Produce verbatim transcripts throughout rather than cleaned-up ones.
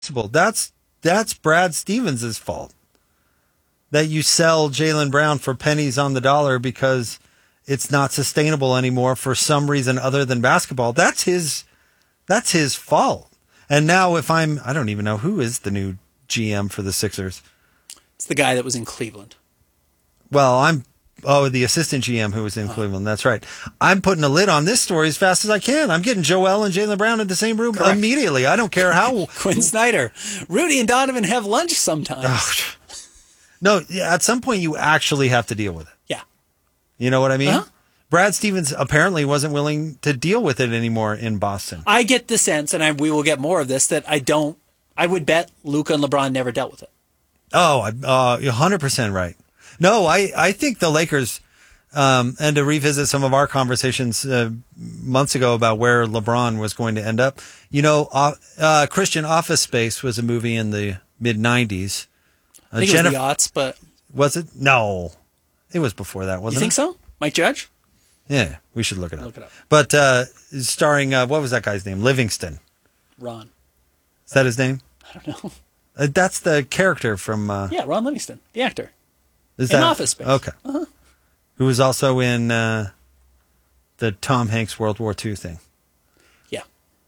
That's that's Brad Stevens' fault. That you sell Jaylen Brown for pennies on the dollar because it's not sustainable anymore for some reason other than basketball. That's his that's his fault. And now if I'm I don't even know who is the new G M for the Sixers. It's the guy that was in Cleveland. Well, I'm oh the assistant G M who was in uh-huh. Cleveland. That's right. I'm putting a lid on this story as fast as I can. I'm getting Joel and Jaylen Brown in the same room Correct. immediately. I don't care how Quinn Snyder, Rudy and Donovan have lunch sometimes. Oh, no, at some point you actually have to deal with it. Yeah. You know what I mean? Uh-huh. Brad Stevens apparently wasn't willing to deal with it anymore in Boston. I get the sense, and I, we will get more of this, that I don't, I would bet Luka and LeBron never dealt with it. Oh, uh, you're one hundred percent right. No, I, I think the Lakers, um, and to revisit some of our conversations uh, months ago about where LeBron was going to end up, you know, uh, uh, Christian Office Space was a movie in the mid nineties. I think uh, it was the Yachts, but... Was it? No. It was before that, wasn't it? You think it? so? Mike Judge? Yeah, we should look it up. Look it up. But uh, starring, uh, what was that guy's name? Livingston. Ron. Is that his name? I don't know. Uh, that's the character from... Uh, yeah, Ron Livingston, the actor. Is in that, Office Space. Okay. Uh-huh. Who was also in uh, the Tom Hanks World War Two thing. Yeah.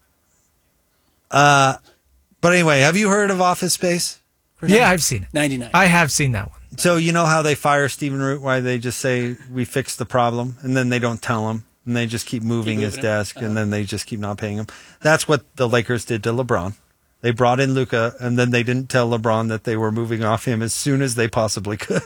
Uh, but anyway, have you heard of Office Space? Yeah, I've seen it. ninety-nine. I have seen that one. So you know how they fire Stephen Root? Why they just say, we fixed the problem, and then they don't tell him, and they just keep moving keep his desk, uh-huh. and then they just keep not paying him. That's what the Lakers did to LeBron. They brought in Luka, and then they didn't tell LeBron that they were moving off him as soon as they possibly could.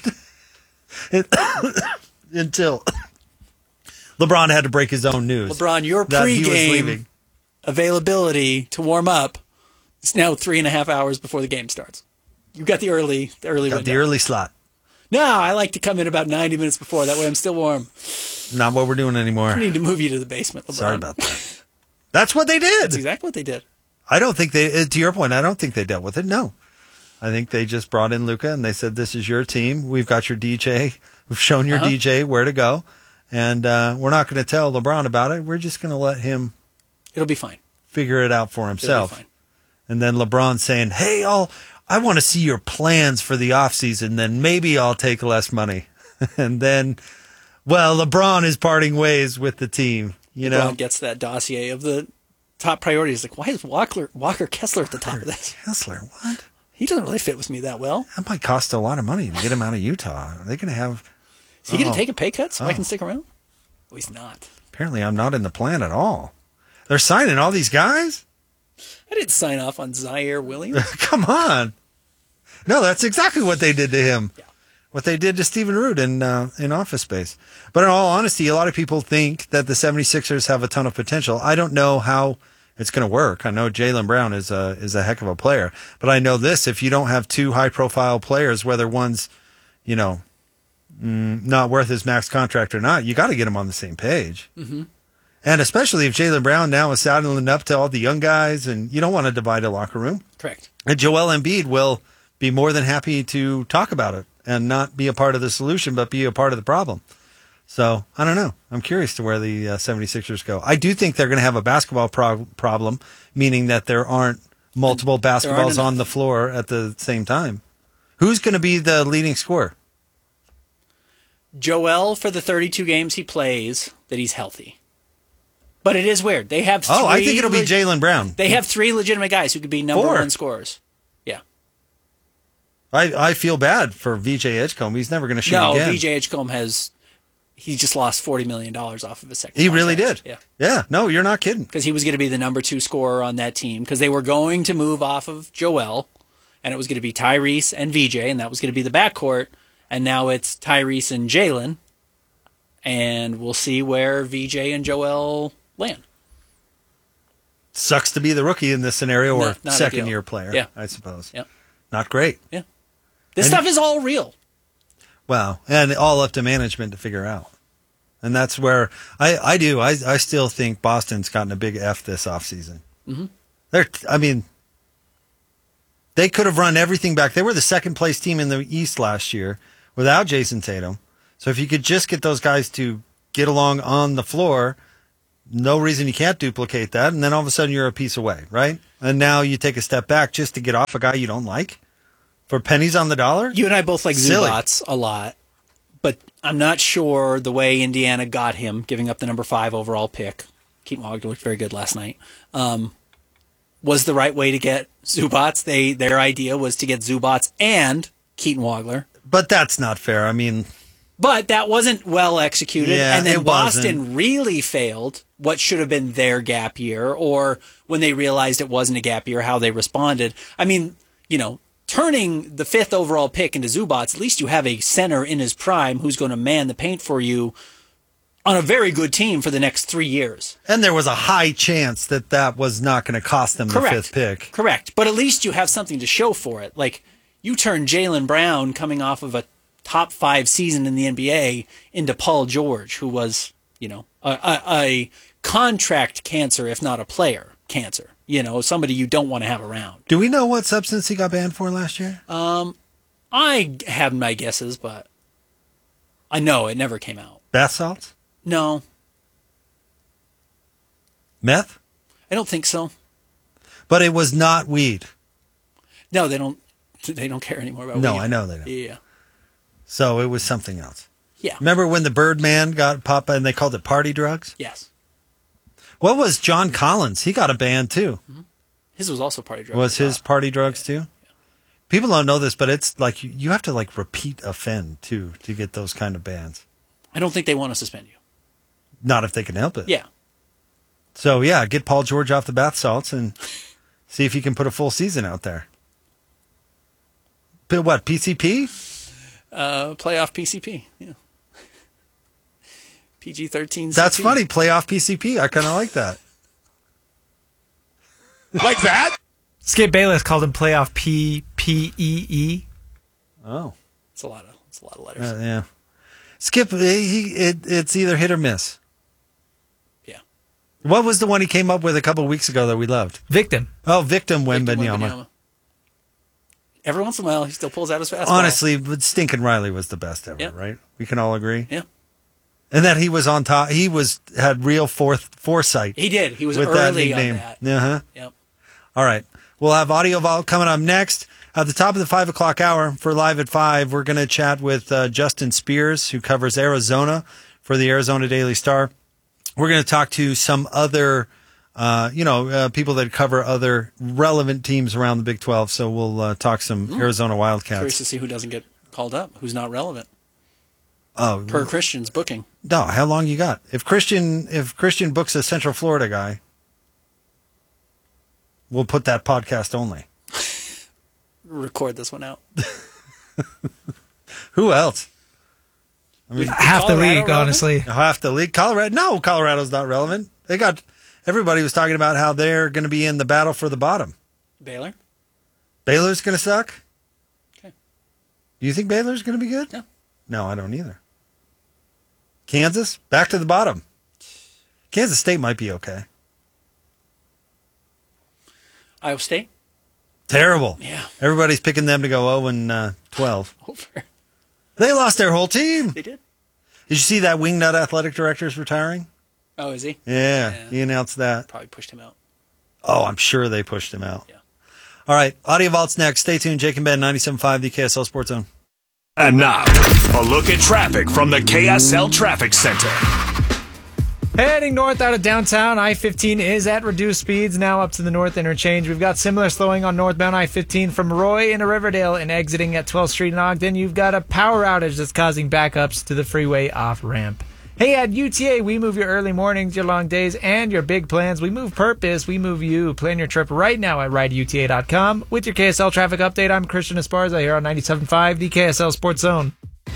Until LeBron had to break his own news. LeBron, your pregame availability to warm up is now three and a half hours before the game starts. You got the early, the early, got window. the early slot. No, I like to come in about ninety minutes before. That way, I'm still warm. Not what we're doing anymore. I need to move you to the basement, LeBron. Sorry about that. That's what they did. That's exactly what they did. I don't think they. To your point, I don't think they dealt with it. No, I think they just brought in Luka and they said, "This is your team. We've got your D J. We've shown your uh-huh. D J where to go, and uh, we're not going to tell LeBron about it. We're just going to let him. It'll be fine. Figure it out for himself." And then LeBron saying, "Hey, I'll." I want to see your plans for the offseason, then maybe I'll take less money. And then, well, LeBron is parting ways with the team. You know, LeBron gets that dossier of the top priorities. Like, why is Walker, Walker Kessler at the top Walker of this? Kessler, what? He doesn't really fit with me that well. That might cost a lot of money to get him out of Utah. Are they going to have... Is he oh. going to take a pay cut so oh. I can stick around? Oh, he's not. Apparently I'm not in the plan at all. They're signing all these guys? I didn't sign off on Zaire Williams. Come on. No, that's exactly what they did to him. Yeah. What they did to Stephen Root in, uh, in Office Space. But in all honesty, a lot of people think that the 76ers have a ton of potential. I don't know how it's going to work. I know Jaylen Brown is a, is a heck of a player. But I know this, if you don't have two high-profile players, whether one's, you know, mm, not worth his max contract or not, you got to get them on the same page. Mm-hmm. And especially if Jaylen Brown now is saddling up to all the young guys, and you don't want to divide a locker room. Correct. And Joel Embiid will be more than happy to talk about it and not be a part of the solution, but be a part of the problem. So, I don't know. I'm curious to where the uh, 76ers go. I do think they're going to have a basketball pro- problem, meaning that there aren't multiple basketballs on the floor at the same time. Who's going to be the leading scorer? Joel, for the thirty-two games he plays, that he's healthy. But it is weird. They have three Oh, I think it'll be Jaylen Brown. They have three legitimate guys who could be number Four. one scorers. Yeah. I, I feel bad for V J Edgecombe. He's never going to shoot no, again. No, V J Edgecombe has... He just lost forty million dollars off of his second He contract. really did. Yeah. Yeah. No, you're not kidding. Because he was going to be the number two scorer on that team. Because they were going to move off of Joel. And it was going to be Tyrese and V J. And that was going to be the backcourt. And now it's Tyrese and Jaylen. And we'll see where V J and Joel land. Sucks to be the rookie in this scenario, or not, not second-year player, yeah. I suppose. Yeah. Not great. Yeah. This and, stuff is all real. Well, and all up to management to figure out. And that's where I, I do. I, I still think Boston's gotten a big F this offseason. Mm-hmm. They're, I mean, they could have run everything back. They were the second-place team in the East last year without Jason Tatum. So if you could just get those guys to get along on the floor, no reason you can't duplicate that. And then all of a sudden you're a piece away, right? And now you take a step back just to get off a guy you don't like for pennies on the dollar. You and I both like Silly. Zubats a lot, but I'm not sure the way Indiana got him, giving up the number five overall pick. Keaton Wagner looked very good last night. Um, was the right way to get Zubats. They their idea was to get Zubats and Keaton Wagner. But that's not fair. I mean, But that wasn't well executed. Yeah, and then it Boston wasn't. really failed what should have been their gap year, or when they realized it wasn't a gap year, how they responded. I mean, you know, turning the fifth overall pick into Zubats, at least you have a center in his prime who's going to man the paint for you on a very good team for the next three years. and there was a high chance that that was not going to cost them Correct. the fifth pick. Correct. But at least you have something to show for it. Like, you turn Jaylen Brown coming off of a top five season in the N B A into Paul George, who was, you know, a, a, a contract cancer, if not a player cancer. You know, somebody you don't want to have around. Do we know what substance he got banned for last year? I have my guesses, but I know it never came out. Bath salts? No, Meth? I don't think so. But it was not weed. No, they don't. They don't care anymore about. No, weed. I know they don't. Yeah, So it was something else. yeah, Remember when the Birdman got popped and they called it party drugs? yes. What was John Collins? He got a ban too. His was also party drug. Was his party drugs too? People don't know this, but it's like you, you have to like repeat offend too to get those kind of bans. I don't think they want to suspend you. Not if they can help it. Yeah. So yeah, get Paul George off the bath salts and see if you can put a full season out there. But what, P C P? Uh, playoff P C P. Yeah. P G thirteen. That's funny. Playoff P C P. I kind of like that. Like that? Skip Bayless called him playoff P P E E. Oh, It's a lot of. It's a lot of letters. uh, yeah. Skip. He. It, it's either hit or miss. yeah. What was the one he came up with a couple of weeks ago that we loved? Victim. Oh, Victim Victor Wembanyama. Wembanyama. Every once in a while, he still pulls out his fastball. Honestly, but Stinkin' Riley was the best ever, Yeah. right? We can all agree. Yeah. And that he was on top. He was had real forth foresight He did. He was with that early on nickname. that. Uh-huh. Yep. All right. We'll have Audio Vault coming up next. At the top of the five o'clock hour for Live at five, we're going to chat with uh, Justin Spears, who covers Arizona for the Arizona Daily Star. We're going to talk to some other, uh, you know, uh, people that cover other relevant teams around the Big twelve. So we'll uh, talk some Arizona Curious Wildcats. to see who doesn't get called up, who's not relevant Oh, per Christian's booking. no, how long you got? If Christian, if Christian books a Central Florida guy, we'll put that podcast only. Record this one out. Who else? I mean, Half the Colorado league, relevant? honestly. half the league. Colorado, no, Colorado's not relevant. They got everybody was talking about how they're going to be in the battle for the bottom. Baylor. Baylor's going to suck. Okay. Do you think Baylor's going to be good? No. No, I don't either. Kansas, back to the bottom. Kansas State might be okay. Iowa State. Terrible. Yeah. Everybody's picking them to go oh and uh, twelve. Over. They lost their whole team. They did. Did you see that Wingnut athletic director is retiring? Oh, is he? Yeah, Yeah. he announced that. Probably pushed him out. Oh, I'm sure they pushed him out. Yeah. All right, Audio Vault's next. Stay tuned. Jake and Ben, ninety-seven point five, the K S L Sports Zone. And now, a look at traffic from the K S L Traffic Center. Heading north out of downtown, I fifteen is at reduced speeds, now up to the north interchange. We've got similar slowing on northbound I fifteen from Roy into Riverdale and exiting at twelfth Street in Ogden. You've got a power outage that's causing backups to the freeway off-ramp. Hey, at U T A, we move your early mornings, your long days, and your big plans. We move purpose, we move you. Plan your trip right now at ride U T A dot com. With your K S L traffic update, I'm Christian Esparza here on ninety-seven point five, the K S L Sports Zone.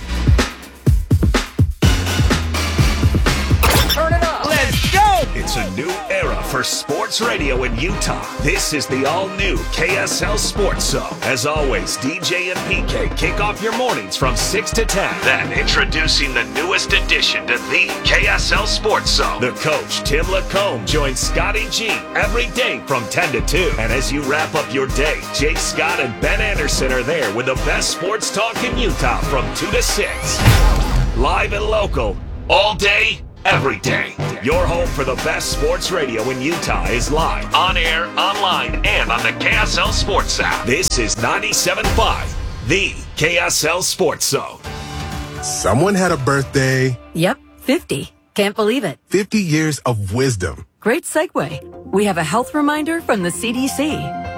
It's a new era for sports radio in Utah. This is the all-new K S L Sports Zone. As always, D J and P K kick off your mornings from six to ten. Then, introducing the newest addition to the K S L Sports Zone. The coach, Tim Lacombe, joins Scotty G every day from ten to two. And as you wrap up your day, Jake Scott and Ben Anderson are there with the best sports talk in Utah from two to six. Live and local, all day, every day. Your home for the best sports radio in Utah is live, on air, online, and on the K S L Sports app. This is ninety-seven point five, the K S L Sports Zone. Someone had a birthday. Yep, fifty. Can't believe it. fifty years of wisdom. Great segue. We have a health reminder from the C D C.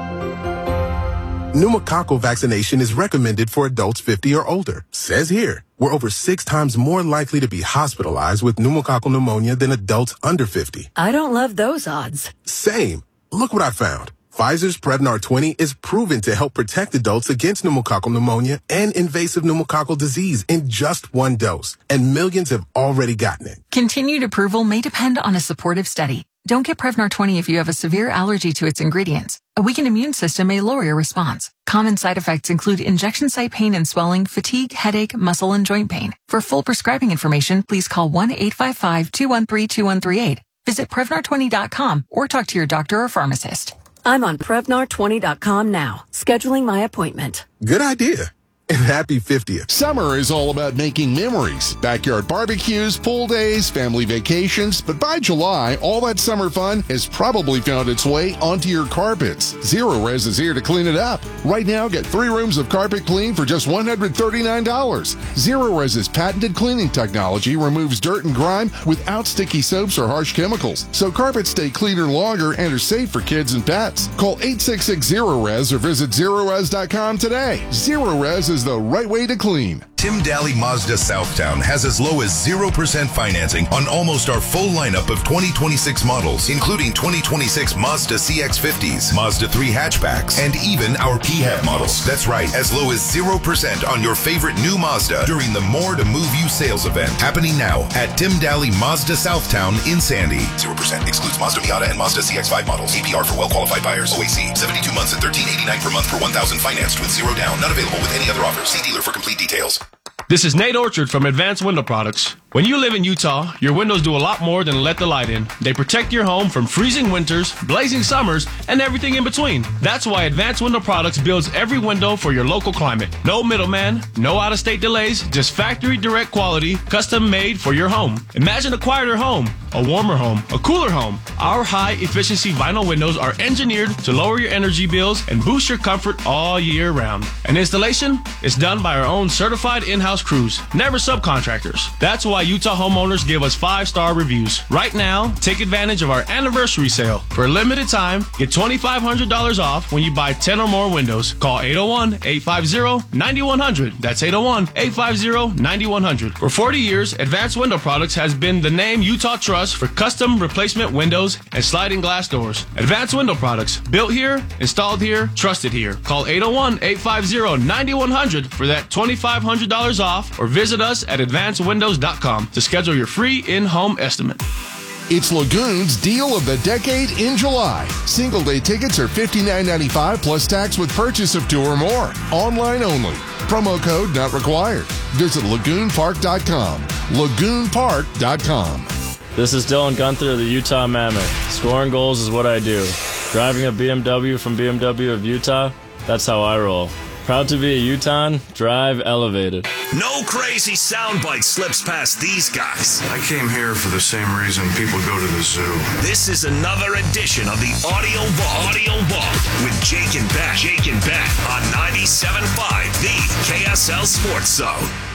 Pneumococcal vaccination is recommended for adults fifty or older. Says here, we're over six times more likely to be hospitalized with pneumococcal pneumonia than adults under fifty. I don't love those odds. Same. Look what I found. Pfizer's Prevnar twenty is proven to help protect adults against pneumococcal pneumonia and invasive pneumococcal disease in just one dose. And millions have already gotten it. Continued approval may depend on a supportive study. Don't get Prevnar twenty if you have a severe allergy to its ingredients. A weakened immune system may lower your response. Common side effects include injection site pain and swelling, fatigue, headache, muscle, and joint pain. For full prescribing information, please call one eight five five, two one three, two one three eight. Visit Prevnar twenty dot com or talk to your doctor or pharmacist. I'm on Prevnar twenty dot com now, scheduling my appointment. Good idea. And happy fiftieth. Summer is all about making memories. Backyard barbecues, pool days, family vacations. But by July, all that summer fun has probably found its way onto your carpets. Zero Res is here to clean it up. Right now, get three rooms of carpet clean for just one hundred thirty-nine dollars. Zero Res's patented cleaning technology removes dirt and grime without sticky soaps or harsh chemicals. So carpets stay cleaner longer and are safe for kids and pets. Call eight six six, zero res or visit zero res dot com today. Zero Res is the right way to clean. Tim Daly Mazda Southtown has as low as zero percent financing on almost our full lineup of twenty twenty-six models, including twenty twenty-six Mazda C X fifties, Mazda three hatchbacks, and even our P HEV models. That's right, as low as zero percent on your favorite new Mazda during the More to Move You sales event, happening now at Tim Daly Mazda Southtown in Sandy. zero percent excludes Mazda Miata and Mazda C X five models. A P R for well-qualified buyers. O A C, seventy-two months at thirteen eighty-nine per month per one thousand financed with zero down. Not available with any other offer. See dealer for complete details. This is Nate Orchard from Advanced Window Products. When you live in Utah, your windows do a lot more than let the light in. They protect your home from freezing winters, blazing summers, and everything in between. That's why Advanced Window Products builds every window for your local climate. No middleman, no out-of-state delays, just factory direct quality, custom made for your home. Imagine a quieter home, a warmer home, a cooler home. Our high-efficiency vinyl windows are engineered to lower your energy bills and boost your comfort all year round. And installation is done by our own certified in-house crews, never subcontractors. That's why Utah homeowners give us five-star reviews. Right now, take advantage of our anniversary sale. For a limited time, get twenty-five hundred dollars off when you buy ten or more windows. Call eight oh one, eight five zero, nine one zero zero. That's eight oh one, eight five zero, nine one zero zero. For forty years, Advanced Window Products has been the name Utah trusts for custom replacement windows and sliding glass doors. Advanced Window Products, built here, installed here, trusted here. Call eight oh one, eight five zero, nine one zero zero for that twenty-five hundred dollars off, or visit us at advanced windows dot com to schedule your free in-home estimate. It's Lagoon's Deal of the Decade in July. Single-day tickets are fifty-nine ninety-five plus tax with purchase of two or more. Online only. Promo code not required. Visit lagoon park dot com. lagoon park dot com. This is Dylan Gunther of the Utah Mammoth. Scoring goals is what I do. Driving a B M W from B M W of Utah, that's how I roll. Proud to be a Utahn, drive elevated. No crazy soundbite slips past these guys. I came here for the same reason people go to the zoo. This is another edition of the Audio Vault, Audio Vault with Jake and Ben. Jake and Ben on ninety-seven point five, the K S L Sports Zone.